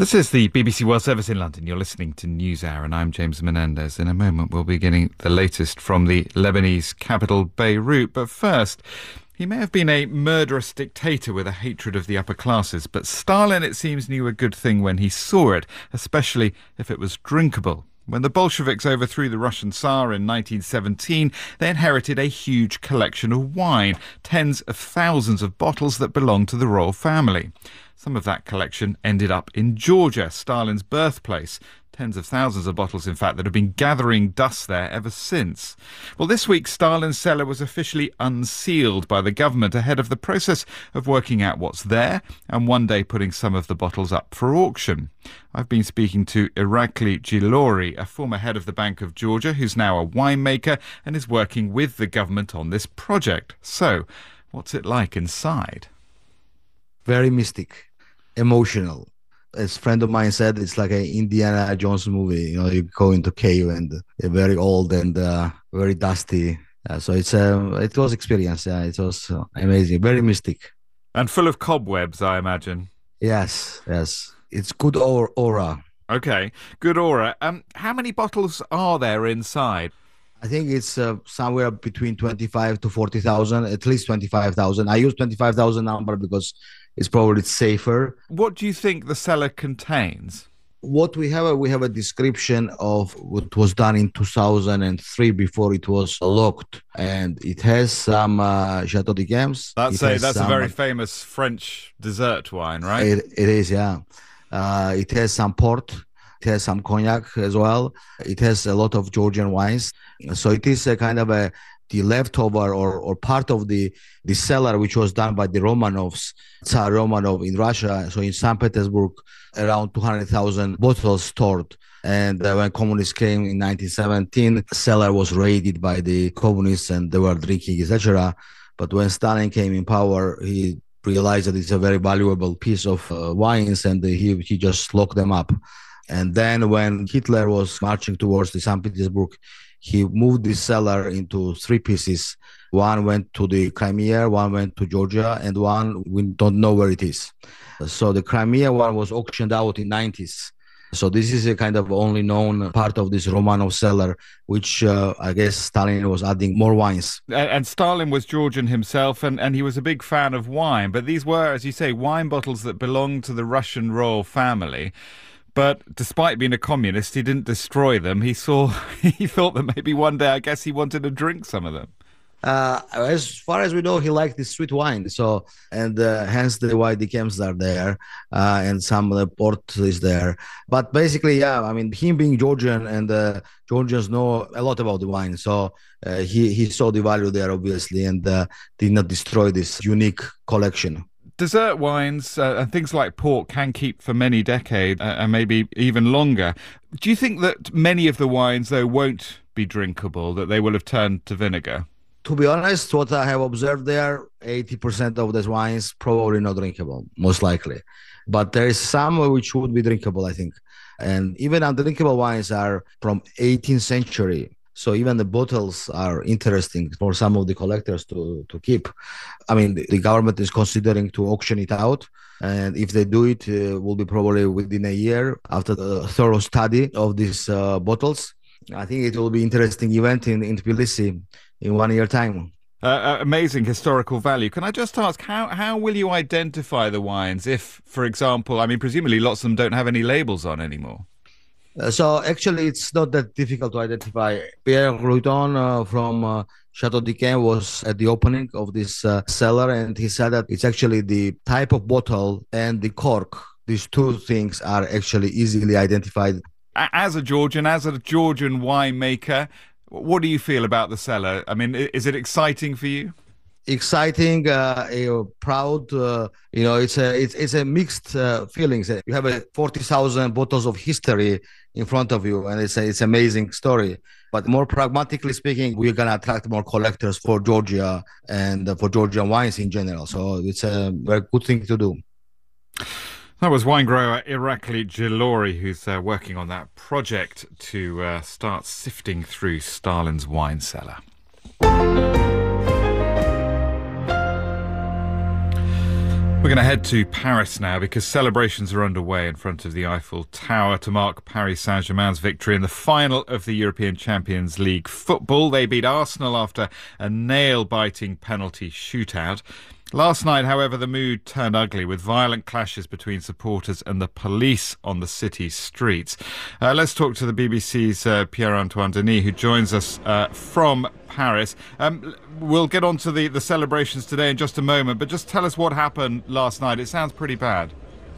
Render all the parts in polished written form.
This is the BBC World Service in London. You're listening to NewsHour and I'm James Menendez. In a moment we'll be getting the latest from the Lebanese capital Beirut. But first, he may have been a murderous dictator with a hatred of the upper classes, but Stalin, it seems, knew a good thing when he saw it, especially if it was drinkable. When the Bolsheviks overthrew the Russian Tsar in 1917, they inherited a huge collection of wine, tens of thousands of bottles that belonged to the royal family. Some of that collection ended up in Georgia, Stalin's birthplace. Tens of thousands of bottles, in fact, that have been gathering dust there ever since. Well, this week, Stalin's cellar was officially unsealed by the government ahead of the process of working out what's there and one day putting some of the bottles up for auction. I've been speaking to Irakli Gilori, a former head of the Bank of Georgia, who's now a winemaker and is working with the government on this project. So, what's it like inside? Very mystic, emotional. As a friend of mine said, it's like an Indiana Jones movie. You know, you go into cave and they're very old and very dusty. So it was experience. It was amazing, very mystic. And full of cobwebs, I imagine. Yes. It's good aura. Okay, good aura. How many bottles are there inside? I think it's somewhere between 25 to 40,000, at least 25,000. I use 25,000 number because it's probably safer. What do you think the cellar contains? What we have a description of what was done in 2003 before it was locked. And it has some Chateau d'Yquem. That's a very famous French dessert wine, right? It is, yeah. It has some port. It has some cognac as well. It has a lot of Georgian wines. So it is a kind of the leftover or part of the cellar which was done by the Romanovs, Tsar Romanov in Russia. So in St. Petersburg, around 200,000 bottles stored. And when communists came in 1917, cellar was raided by the communists and they were drinking, etc. But when Stalin came in power, he realized that it's a very valuable piece of wines and he just locked them up. And then when Hitler was marching towards the St. Petersburg, he moved the cellar into three pieces. One went to the Crimea, one went to Georgia, and one we don't know where it is. So the Crimea one was auctioned out in 90s. So this is a kind of only known part of this Romanov cellar, which I guess Stalin was adding more wines. And Stalin was Georgian himself, and he was a big fan of wine. But these were, as you say, wine bottles that belonged to the Russian royal family. But despite being a communist, he didn't destroy them. He thought that maybe one day, I guess, he wanted to drink some of them. As far as we know, he liked the sweet wine. So, and hence the white d'Yquems are there, and some of the port is there. But basically, yeah, I mean, him being Georgian and Georgians know a lot about the wine. So he saw the value there, obviously, and did not destroy this unique collection. Dessert wines and things like port can keep for many decades and maybe even longer. Do you think that many of the wines, though, won't be drinkable, that they will have turned to vinegar? To be honest, what I have observed there, 80% of these wines probably not drinkable, most likely. But there is some which would be drinkable, I think. And even undrinkable wines are from 18th century. So even the bottles are interesting for some of the collectors to keep. I mean, the government is considering to auction it out. And if they do it, will be probably within a year after the thorough study of these bottles. I think it will be an interesting event in Tbilisi in 1 year time. Amazing historical value. Can I just ask, how will you identify the wines if, for example, I mean, presumably lots of them don't have any labels on anymore? So actually, it's not that difficult to identify. Pierre Louton from Chateau d'Yquem was at the opening of this cellar, and he said that it's actually the type of bottle and the cork. These two things are actually easily identified. As a Georgian winemaker, what do you feel about the cellar? I mean, is it exciting for you? Exciting, proud. It's a mixed feelings. You have 40,000 bottles of history in front of you, and it's an amazing story. But more pragmatically speaking, we're gonna attract more collectors for Georgia and for Georgian wines in general. So it's a very good thing to do. That was wine grower Irakli Gilori, who's working on that project to start sifting through Stalin's wine cellar. We're going to head to Paris now because celebrations are underway in front of the Eiffel Tower to mark Paris Saint-Germain's victory in the final of the European Champions League football. They beat Arsenal after a nail-biting penalty shootout. Last night, however, the mood turned ugly with violent clashes between supporters and the police on the city's streets. Let's talk to the BBC's Pierre-Antoine Denis, who joins us from Paris. We'll get on to the celebrations today in just a moment, but just tell us what happened last night. It sounds pretty bad.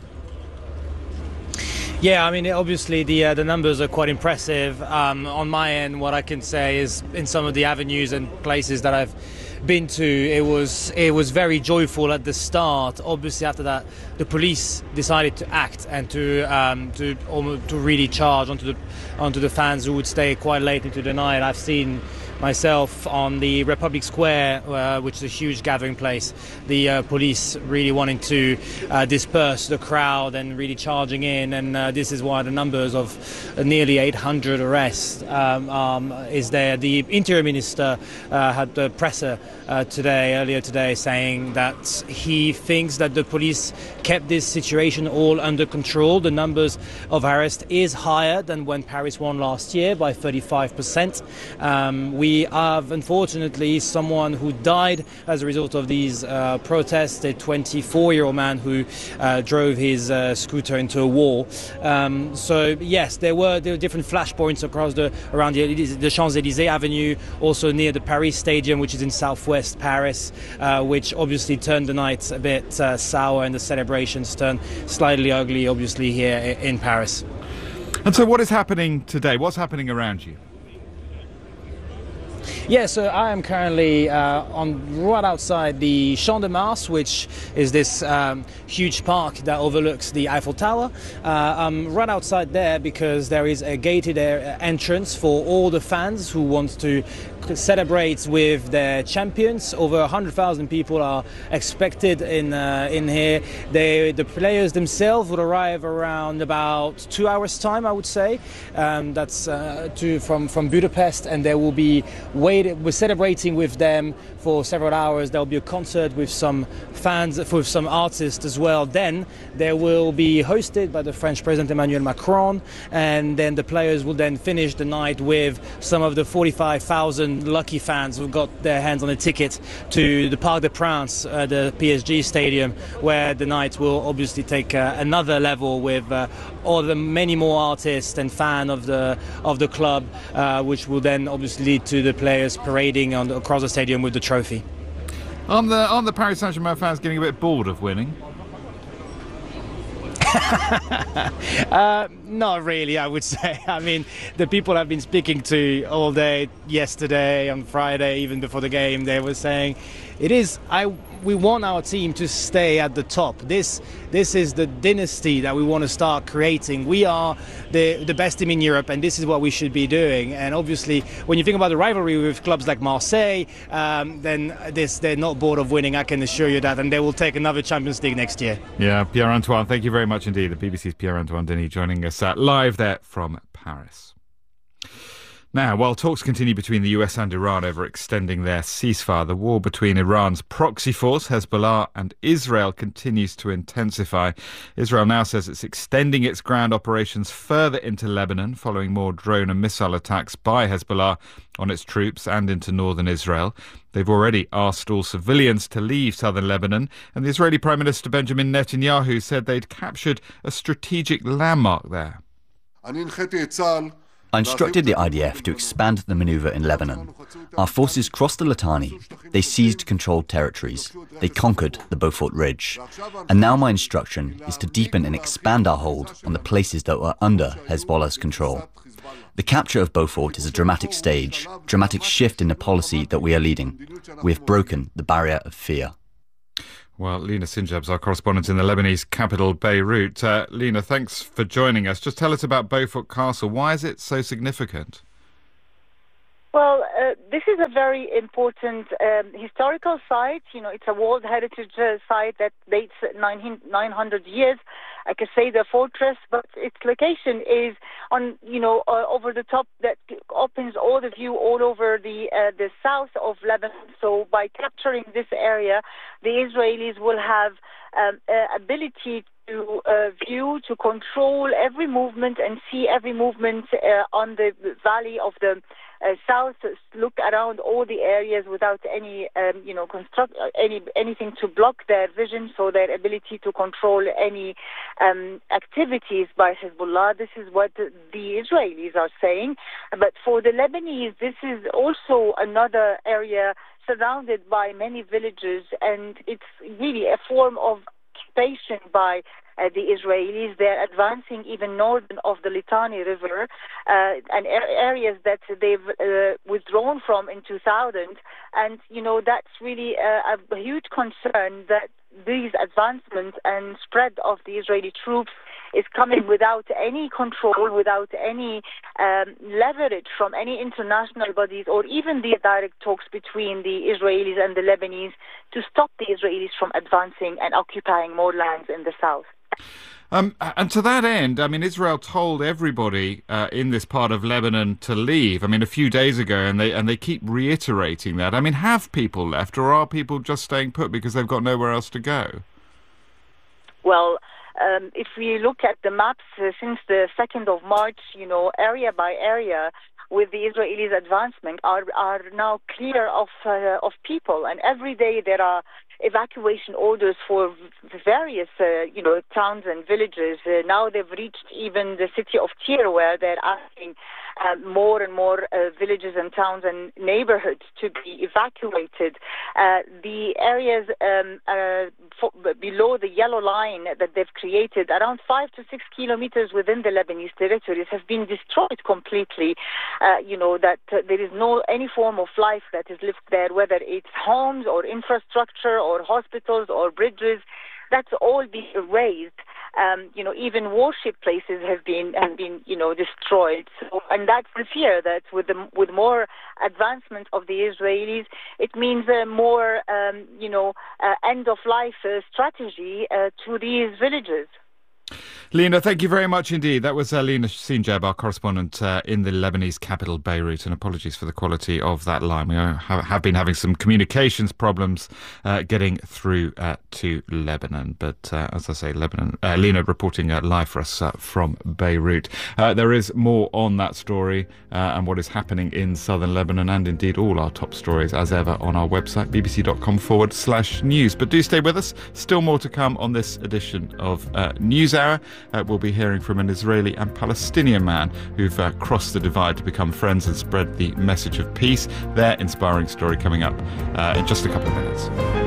Yeah, I mean, obviously the numbers are quite impressive. On my end, what I can say is in some of the avenues and places that I've been to, it was very joyful at the start. Obviously, after that, the police decided to act and to really charge onto the fans who would stay quite late into the night. I've seen myself on the Republic Square, which is a huge gathering place, the police really wanting to disperse the crowd and really charging in, and this is why the numbers of nearly 800 arrests is there. The Interior Minister had the presser earlier today, saying that he thinks that the police kept this situation all under control. The numbers of arrests is higher than when Paris won last year by 35%. We have, unfortunately, someone who died as a result of these protests, a 24-year-old man who drove his scooter into a wall. So, yes, there were different flashpoints around the Champs-Élysées Avenue, also near the Paris Stadium, which is in southwest Paris, which obviously turned the night a bit sour and the celebrations turned slightly ugly, obviously, here in Paris. And so what is happening today? What's happening around you? Yeah, so I am currently right outside the Champ de Mars, which is this huge park that overlooks the Eiffel Tower. I'm right outside there because there is a gated entrance for all the fans who want to celebrate with their champions. Over 100,000 people are expected in here. The players themselves would arrive around about 2 hours' time, I would say. That's from Budapest, and there will be we're celebrating with them for several hours. There will be a concert with some fans, with some artists as well. Then they will be hosted by the French President Emmanuel Macron, and then the players will then finish the night with some of the 45,000 lucky fans who got their hands on a ticket to the Parc des Princes, the PSG stadium, where the night will obviously take another level with all the many more artists and fans of the club, which will then obviously lead to the players parading across the stadium with the trophy. Aren't the Paris Saint-Germain fans getting a bit bored of winning? Not really, I would say. I mean, the people I've been speaking to all day, yesterday, on Friday, even before the game, they were saying we want our team to stay at the top. This is the dynasty that we want to start creating. We are the best team in Europe, and this is what we should be doing. And obviously, when you think about the rivalry with clubs like Marseille, then they're not bored of winning, I can assure you that, and they will take another Champions League next year. Yeah, Pierre-Antoine, thank you very much indeed. The BBC's Pierre-Antoine Denis joining us live there from Paris. Now, while talks continue between the US and Iran over extending their ceasefire, the war between Iran's proxy force, Hezbollah, and Israel continues to intensify. Israel now says it's extending its ground operations further into Lebanon following more drone and missile attacks by Hezbollah on its troops and into northern Israel. They've already asked all civilians to leave southern Lebanon, and the Israeli Prime Minister Benjamin Netanyahu said they'd captured a strategic landmark there. I instructed the IDF to expand the maneuver in Lebanon. Our forces crossed the Litani. They seized controlled territories. They conquered the Beaufort Ridge. And now my instruction is to deepen and expand our hold on the places that were under Hezbollah's control. The capture of Beaufort is a dramatic shift in the policy that we are leading. We have broken the barrier of fear. Well, Lina Sinjab's our correspondent in the Lebanese capital, Beirut. Lina, thanks for joining us. Just tell us about Beaufort Castle. Why is it so significant? Well, this is a very important historical site. You know, it's a World Heritage Site that dates 900 years. I could say the fortress, but its location is on, over the top that opens all the view all over the south of Lebanon. So by capturing this area, the Israelis will have ability to view, to control every movement and see every movement on the valley of the south, look around all the areas without any, anything to block their vision, so their ability to control any activities by Hezbollah. This is what the Israelis are saying. But for the Lebanese, this is also another area surrounded by many villages, and it's really a form of occupation by the Israelis. They're advancing even northern of the Litani River and areas that they've withdrawn from in 2000. And, that's really a huge concern that these advancements and spread of the Israeli troops is coming without any control, without any leverage from any international bodies or even the direct talks between the Israelis and the Lebanese to stop the Israelis from advancing and occupying more lands in the south. And to that end, Israel told everybody in this part of Lebanon to leave. A few days ago, and they keep reiterating that. Have people left, or are people just staying put because they've got nowhere else to go? Well, if we look at the maps since the 2nd of March, area by area, with the Israelis' advancement, are now clear of people, and every day there are evacuation orders for various, towns and villages. Now they've reached even the city of Tyre, where they're asking more and more villages and towns and neighborhoods to be evacuated. The areas below the yellow line that they've created, around 5 to 6 kilometers within the Lebanese territories, have been destroyed completely. That there is any form of life that is lived there, whether it's homes or infrastructure or hospitals or bridges. That's all been erased. Even worship places have been destroyed. So, and that's the fear that with more advancement of the Israelis, it means more end of life strategy to these villages. Lina, thank you very much indeed. That was Lina Sinjab, our correspondent in the Lebanese capital, Beirut, and apologies for the quality of that line. We have been having some communications problems getting through to Lebanon. But as I say, Lina reporting live for us from Beirut. There is more on that story and what is happening in southern Lebanon, and indeed all our top stories as ever on our website, bbc.com/news. But do stay with us. Still more to come on this edition of News Hour. We'll be hearing from an Israeli and Palestinian man who've crossed the divide to become friends and spread the message of peace. Their inspiring story coming up in just a couple of minutes.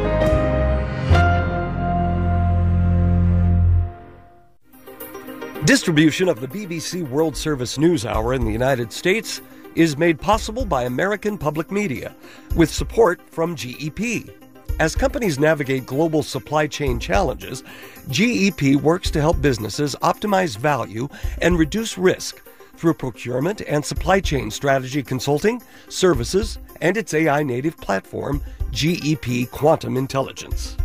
Distribution of the BBC World Service News Hour in the United States is made possible by American Public Media with support from GEP. As companies navigate global supply chain challenges, GEP works to help businesses optimize value and reduce risk through procurement and supply chain strategy consulting, services, and its AI-native platform, GEP Quantum Intelligence.